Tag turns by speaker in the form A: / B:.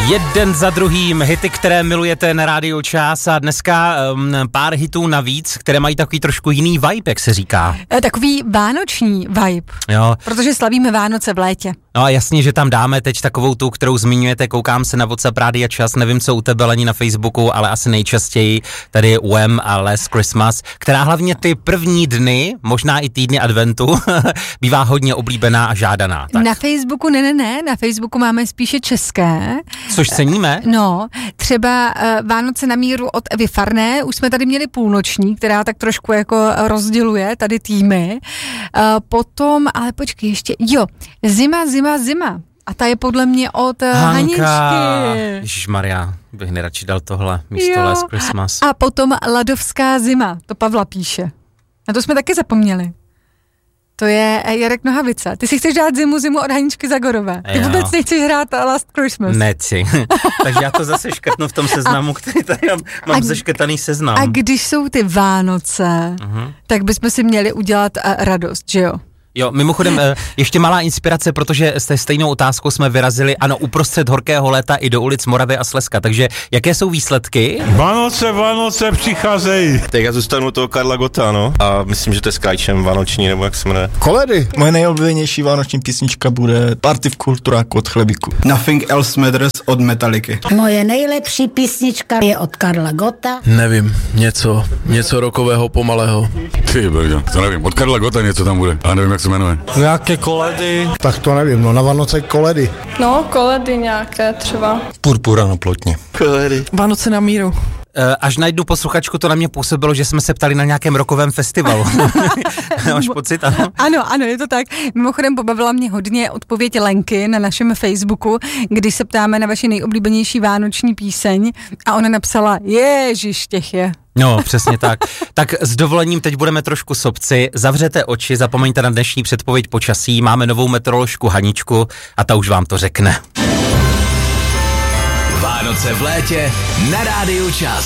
A: Jeden za druhým hity, které milujete na Rádiu Čas a dneska pár hitů navíc, které mají takový trošku jiný vibe, jak se říká.
B: Takový vánoční vibe,
A: jo.
B: Protože slavíme Vánoce v létě.
A: No a jasně, že tam dáme teď takovou tu, kterou zmiňujete, koukám se na WhatsApp Rádia Čas, nevím, co u tebe ani na Facebooku, ale asi nejčastěji tady je Wham a Last Christmas, která hlavně ty první dny, možná i týdny adventu, bývá hodně oblíbená a žádaná. Tak.
B: Na Facebooku ne, na Facebooku máme spíše české.
A: Což ceníme.
B: No, třeba Vánoce na míru od Evy Farné, už jsme tady měli půlnoční, která tak trošku jako rozděluje tady týmy. Potom, ale počkej ještě, Zima. A ta je podle mě od Haničky.
A: Ježišmarja, bych nejradši dal tohle místo Last Christmas.
B: A potom Ladovská zima, to Pavla píše. Na to jsme taky zapomněli. To je Jarek Nohavica. Ty si chceš dát zimu od Haničky Zagorové. Ty vůbec nechceš hrát Last Christmas.
A: Nechci. Takže já to zase škrtnu v tom seznamu, který tady mám zeškrtaný seznam.
B: A když jsou ty Vánoce, tak bychom si měli udělat radost, že jo?
A: Jo, mimochodem, ještě malá inspirace, protože s té stejnou otázkou jsme vyrazili, ano, uprostřed horkého léta i do ulic Moravy a Slezska, takže jaké jsou výsledky?
C: Vánoce přicházejí.
D: Tak já zůstanu toho Karla Gotta, no, a myslím, že to je s Krajčem vánoční, nebo jak se jmenuje.
E: Koledy. Moje nejoblíbenější vánoční písnička bude Party v kulturáku od Chlebíku.
F: Nothing Else Matters od Metalliky.
G: Moje nejlepší písnička je od Karla Gotta.
H: Nevím, něco rokového pomalého.
C: Ty brďo, to nevím, od Karla Gotta něco tam bude, ale nevím, jak se jmenuje.
E: Nějaké koledy? Tak to nevím, no na Vánoce koledy.
I: No, koledy nějaké třeba.
E: Purpura na plotně.
D: Koledy.
B: Vánoce na míru.
A: Až na jednu posluchačku to na mě působilo, že jsme se ptali na nějakém rokovém festivalu. Máš pocit, ano?
B: Ano, je to tak. Mimochodem pobavila mě hodně odpověď Lenky na našem Facebooku, když se ptáme na vaši nejoblíbenější vánoční píseň a ona napsala, Ježiš, těch je.
A: No, přesně tak. Tak s dovolením teď budeme trošku sobci, zavřete oči, zapomeňte na dnešní předpověď počasí, máme novou meteoroložku Haničku a ta už vám to řekne.
J: Vánoce v létě na Rádiu Čas.